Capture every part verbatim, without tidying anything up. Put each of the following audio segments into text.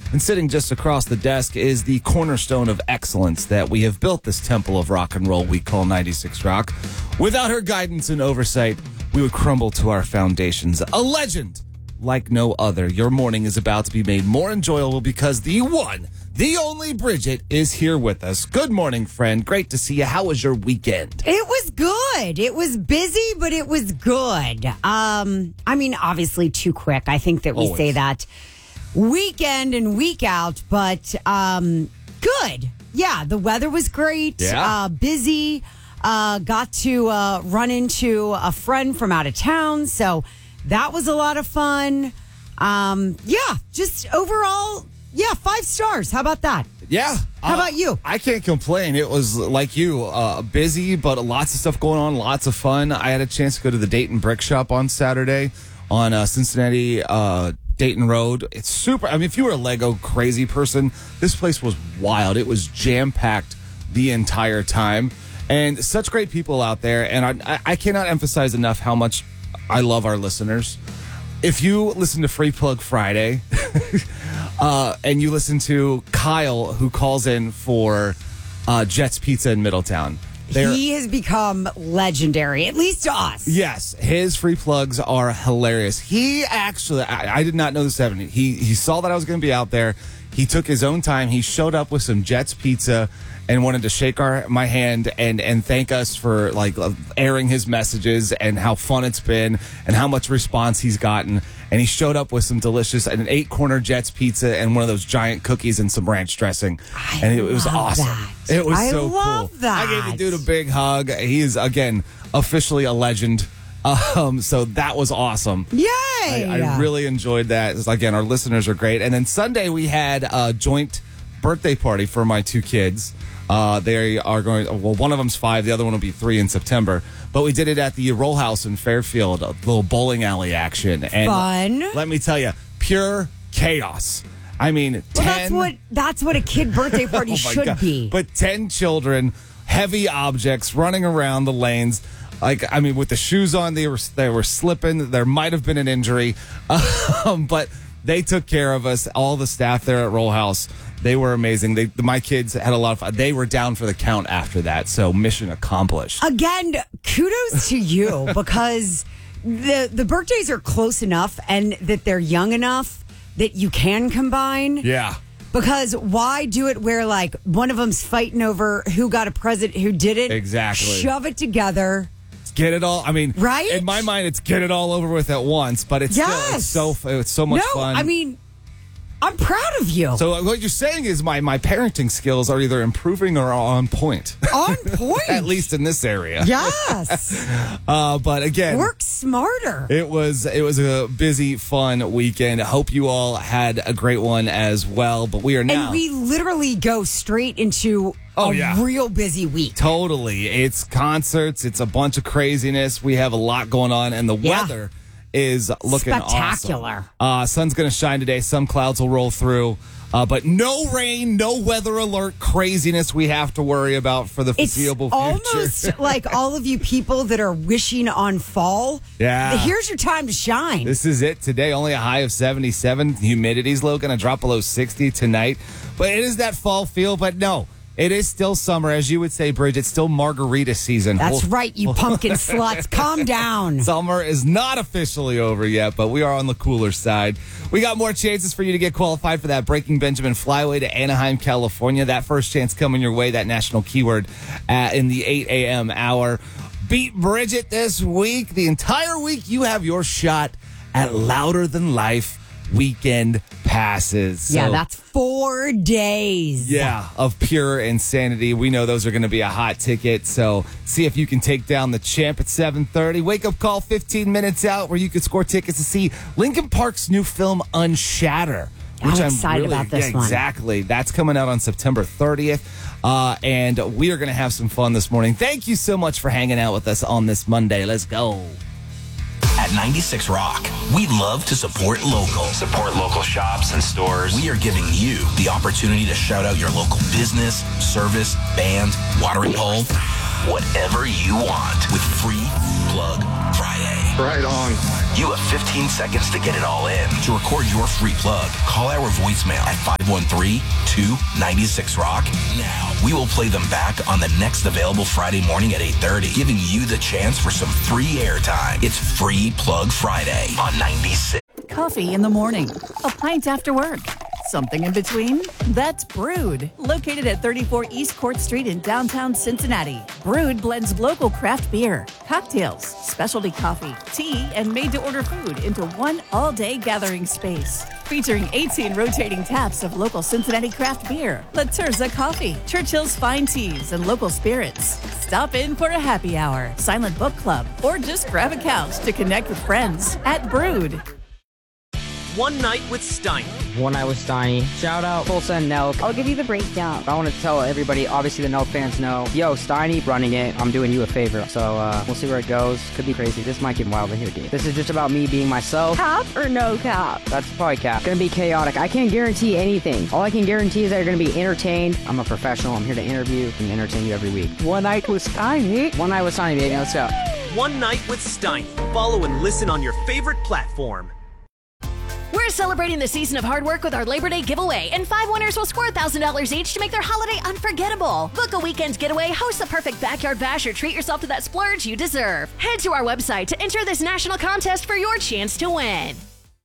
And sitting just across the desk is the cornerstone of excellence that we have built this temple of rock and roll we call ninety-six Rock. Without her guidance and oversight, we would crumble to our foundations. A legend like no other. Your morning is about to be made more enjoyable because the one, the only Bridget is here with us. Good morning, friend. Great to see you. How was your weekend? It was good. It was busy, but it was good. Um, I mean, obviously too quick. I think that we Always. say that weekend and week out, but um, good. Yeah, the weather was great. Yeah. Uh, busy. Uh, got to uh, run into a friend from out of town, so that was a lot of fun. Um, yeah, just overall, yeah, five stars. How about that? Yeah. How uh, about you? I can't complain. It was like you, uh, busy, but lots of stuff going on, lots of fun. I had a chance to go to the Dayton Brick Shop on Saturday on uh, Cincinnati uh, Dayton Road. It's super. I mean, if you were a Lego crazy person, this place was wild. It was jam-packed the entire time. And such great people out there. And I, I cannot emphasize enough how much I love our listeners. If you listen to Free Plug Friday uh, and you listen to Kyle, who calls in for uh, Jets Pizza in Middletown. He has become legendary, at least to us. Yes, his free plugs are hilarious. He actually, I, I did not know this happened. He, he saw that I was going to be out there. He took his own time. He showed up with some Jets Pizza and wanted to shake our my hand and and thank us for like airing his messages and how fun it's been and how much response he's gotten. And he showed up with some delicious an eight corner Jets pizza and one of those giant cookies and some ranch dressing. I and it, it was love awesome. that. It was I so love cool. that. I gave the dude a big hug. He is again officially a legend. Um, so that was awesome. Yay! I, I really enjoyed that. Again, our listeners are great. And then Sunday we had a joint birthday party for my two kids. Uh, they are going, well, one of them's five, the other one will be three in September. But we did it at the Roll House in Fairfield, a little bowling alley action. And Fun. Let me tell you, pure chaos. I mean, Well, ten. that's what that's what a kid birthday party Oh my should God. be. But ten children, heavy objects running around the lanes. Like, I mean, with the shoes on, they were they were slipping. There might have been an injury, um, but they took care of us. All the staff there at Roll House, they were amazing. They, my kids had a lot of fun. They were down for the count after that, so mission accomplished. Again, kudos to you because the the birthdays are close enough and that they're young enough that you can combine. Yeah. Because why do it where like one of them's fighting over who got a present, who didn't? Exactly. Shove it together. Get it all. I mean, Right? in my mind, it's get it all over with at once. But it's Yes. still it's so it's so much no, fun. I mean, I'm proud of you. So what you're saying is my, my parenting skills are either improving or on point. On point. At least in this area. Yes. Uh, but again, Work smarter. it was it was a busy, fun weekend. I hope you all had a great one as well. But we are now And we literally go straight into Oh, a yeah. real busy week. totally. It's concerts. It's a bunch of craziness. We have a lot going on, and the Yeah. weather is looking Spectacular. awesome. Uh, sun's going to shine today. Some clouds will roll through. Uh, but no rain, no weather alert craziness we have to worry about for the It's foreseeable future. almost like all of you people that are wishing on fall. Yeah. Here's your time to shine. This is it today. Only a high of seventy-seven. Humidity's low, going to drop below sixty tonight. But it is that fall feel. But no, it is still summer. As you would say, Bridget, still margarita season. That's We'll- right, you pumpkin sluts. Calm down. Summer is not officially over yet, but we are on the cooler side. We got more chances for you to get qualified for that Breaking Benjamin Flyway to Anaheim, California. That first chance coming your way, that national keyword uh, in the eight a.m. hour. Beat Bridget this week. The entire week, you have your shot at Louder Than Life weekend passes. Yeah, So- that's four days. yeah, of pure insanity. We know those are going to be a hot ticket. So see if you can take down the champ at seven thirty. Wake up call fifteen minutes out where you could score tickets to see Linkin Park's new film Unshatter. I'm excited about this yeah, one. Exactly. That's coming out on September thirtieth. Uh, and we are going to have some fun this morning. Thank you so much for hanging out with us on this Monday. Let's go. At ninety-six Rock, we love to support local. Support local shops and stores. We are giving you the opportunity to shout out your local business, service, band, watering hole, whatever you want with Free Plug Friday. Right on. You have fifteen seconds to get it all in. To record your free plug, call our voicemail at five one three, two nine six, rock. Now, we will play them back on the next available Friday morning at eight thirty, giving you the chance for some free airtime. It's Free Plug Friday on ninety-six. Coffee in the morning, a pint after work. Something in between? That's Brewed, located at thirty-four East Court Street in downtown Cincinnati. Brewed blends local craft beer, cocktails, specialty coffee, tea, and made-to-order food into one all-day gathering space. Featuring eighteen rotating taps of local Cincinnati craft beer, La Terza Coffee, Churchill's Fine Teas, and local spirits. Stop in for a happy hour, silent book club, or just grab a couch to connect with friends at Brewed. One Night with Steiny. One Night with Steiny. Shout out Tulsa and Nelk. I'll give you the breakdown. I want to tell everybody, obviously the Nelk fans know, yo, Steiny running it. I'm doing you a favor. So uh, we'll see where it goes. Could be crazy. This might get wild in here, dude. This is just about me being myself. Cap or no cap? That's probably cap. Gonna be chaotic. I can't guarantee anything. All I can guarantee is that you're gonna be entertained. I'm a professional. I'm here to interview and entertain you every week. One Night with Steiny. One Night with Steiny, baby. Let's go. One Night with Steiny. Follow and listen on your favorite platform. We're celebrating the season of hard work with our Labor Day giveaway, and five winners will score one thousand dollars each to make their holiday unforgettable. Book a weekend getaway, host the perfect backyard bash, or treat yourself to that splurge you deserve. Head to our website to enter this national contest for your chance to win.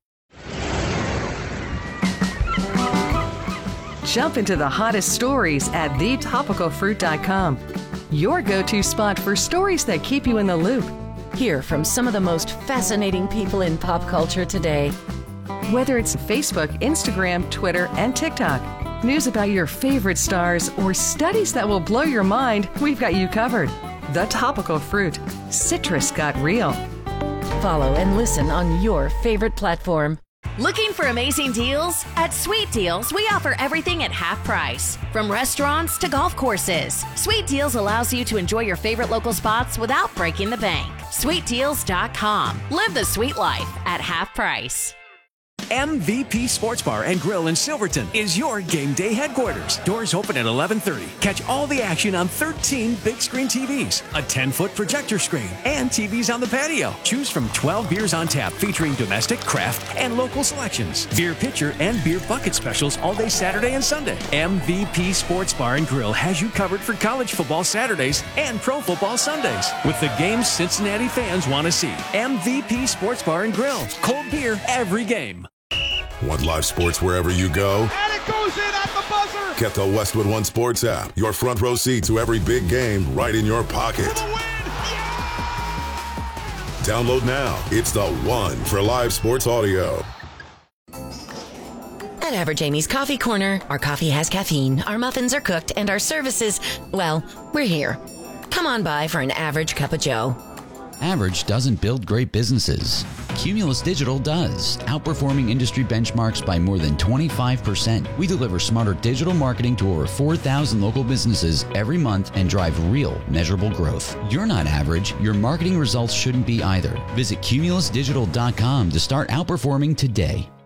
Jump into the hottest stories at the topical fruit dot com. Your go-to spot for stories that keep you in the loop. Hear from some of the most fascinating people in pop culture today. Whether it's Facebook, Instagram, Twitter, and TikTok, news about your favorite stars, or studies that will blow your mind, we've got you covered. The Topical Fruit. Citrus got real. Follow and listen on your favorite platform. Looking for amazing deals? At Sweet Deals, we offer everything at half price. From restaurants to golf courses, Sweet Deals allows you to enjoy your favorite local spots without breaking the bank. sweet deals dot com. Live the sweet life at half price. M V P Sports Bar and Grill in Silverton is your game day headquarters. Doors open at eleven thirty. Catch all the action on thirteen big screen T Vs, a ten-foot projector screen, and T Vs on the patio. Choose from twelve beers on tap featuring domestic, craft, and local selections. Beer pitcher and beer bucket specials all day Saturday and Sunday. M V P Sports Bar and Grill has you covered for college football Saturdays and pro football Sundays with the games Cincinnati fans want to see. M V P Sports Bar and Grill. Cold beer every game. Want live sports wherever you go? And it goes in at the buzzer! Get the Westwood One Sports app. Your front row seat to every big game right in your pocket. For the win! Yeah! Download now. It's the one for live sports audio. At Average Amy's Coffee Corner, our coffee has caffeine, our muffins are cooked, and our services, well, we're here. Come on by for an average cup of joe. Average doesn't build great businesses. Cumulus Digital does, outperforming industry benchmarks by more than twenty-five percent. We deliver smarter digital marketing to over four thousand local businesses every month and drive real, measurable growth. You're not average. Your marketing results shouldn't be either. Visit cumulus digital dot com to start outperforming today.